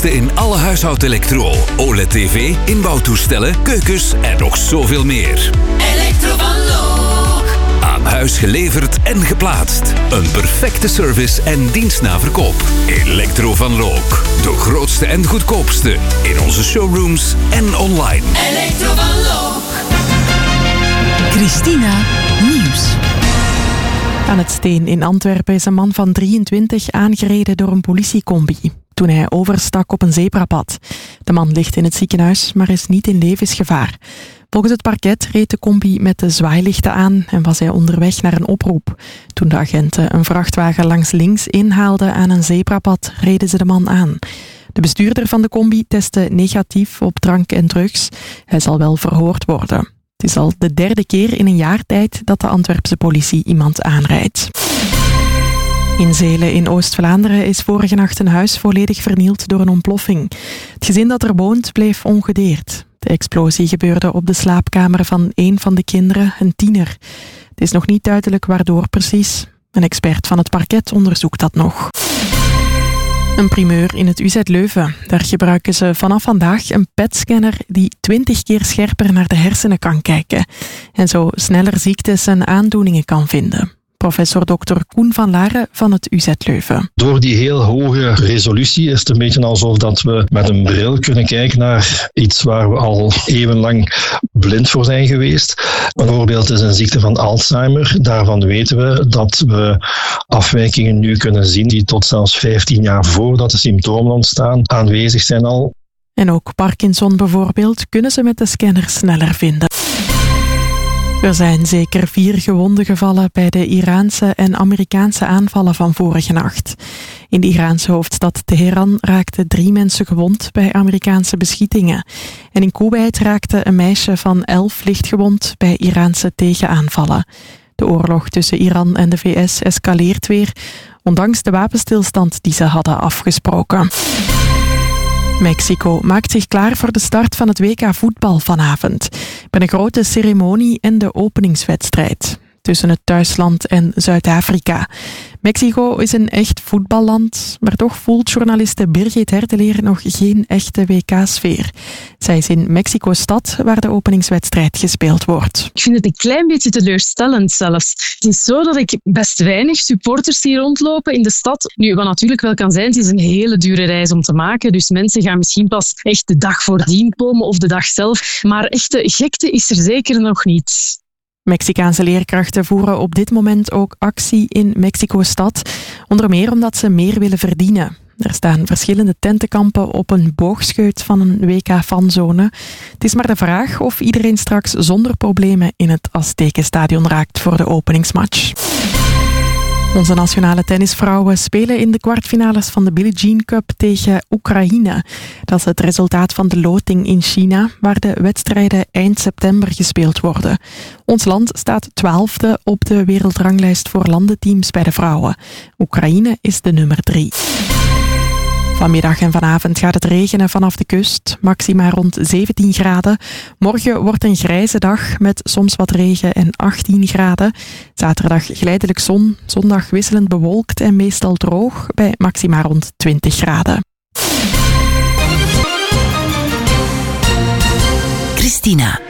goedkoopste in alle huishoudelektro, OLED-tv, inbouwtoestellen, keukens en nog zoveel meer. Elektro van Look. Aan huis geleverd en geplaatst. Een perfecte service en dienst na verkoop. Elektro van Look. De grootste en goedkoopste in onze showrooms en online. Elektro van Look. Christina Nieuws. Aan het Steen in Antwerpen is een man van 23 aangereden door een politiecombi toen hij overstak op een zebrapad. De man ligt in het ziekenhuis, maar is niet in levensgevaar. Volgens het parket reed de combi met de zwaailichten aan en was hij onderweg naar een oproep. Toen de agenten een vrachtwagen langs links inhaalden aan een zebrapad, reden ze de man aan. De bestuurder van de combi testte negatief op drank en drugs. Hij zal wel verhoord worden. Het is al de derde keer in een jaar tijd dat de Antwerpse politie iemand aanrijdt. In Zelen in Oost-Vlaanderen is vorige nacht een huis volledig vernield door een ontploffing. Het gezin dat er woont bleef ongedeerd. De explosie gebeurde op de slaapkamer van een van de kinderen, een tiener. Het is nog niet duidelijk waardoor precies. Een expert van het parket onderzoekt dat nog. Een primeur in het UZ Leuven. Daar gebruiken ze vanaf vandaag een PET-scanner die 20 keer scherper naar de hersenen kan kijken. En zo sneller ziektes en aandoeningen kan vinden. Professor Dr. Koen van Laren van het UZ Leuven. Door die heel hoge resolutie is het een beetje alsof dat we met een bril kunnen kijken naar iets waar we al eeuwenlang blind voor zijn geweest. Bijvoorbeeld is een ziekte van Alzheimer. Daarvan weten we dat we afwijkingen nu kunnen zien die tot zelfs 15 jaar voordat de symptomen ontstaan aanwezig zijn al. En ook Parkinson bijvoorbeeld kunnen ze met de scanner sneller vinden. Er zijn zeker 4 gewonden gevallen bij de Iraanse en Amerikaanse aanvallen van vorige nacht. In de Iraanse hoofdstad Teheran raakten 3 mensen gewond bij Amerikaanse beschietingen. En in Kuwait raakte een meisje van 11 lichtgewond bij Iraanse tegenaanvallen. De oorlog tussen Iran en de VS escaleert weer, ondanks de wapenstilstand die ze hadden afgesproken. Mexico maakt zich klaar voor de start van het WK voetbal vanavond. Bij een grote ceremonie en de openingswedstrijd tussen het thuisland en Zuid-Afrika. Mexico is een echt voetballand, maar toch voelt journaliste Birgit Herteleer nog geen echte WK-sfeer. Zij is in Mexico-stad, waar de openingswedstrijd gespeeld wordt. Ik vind het een klein beetje teleurstellend zelfs. Het is zo dat ik best weinig supporters zie rondlopen in de stad. Nu, wat natuurlijk wel kan zijn, het is een hele dure reis om te maken. Dus mensen gaan misschien pas echt de dag voordien komen of de dag zelf. Maar echte gekte is er zeker nog niet. Mexicaanse leerkrachten voeren op dit moment ook actie in Mexico-stad. Onder meer omdat ze meer willen verdienen. Er staan verschillende tentenkampen op een boogscheut van een WK-fanzone. Het is maar de vraag of iedereen straks zonder problemen in het Aztekenstadion raakt voor de openingsmatch. Onze nationale tennisvrouwen spelen in de kwartfinales van de Billie Jean Cup tegen Oekraïne. Dat is het resultaat van de loting in China, waar de wedstrijden eind september gespeeld worden. Ons land staat 12e op de wereldranglijst voor landenteams bij de vrouwen. Oekraïne is de nummer 3. Vanmiddag en vanavond gaat het regenen vanaf de kust, maxima rond 17 graden. Morgen wordt een grijze dag met soms wat regen en 18 graden. Zaterdag geleidelijk zon, zondag wisselend bewolkt en meestal droog bij maxima rond 20 graden. Christina.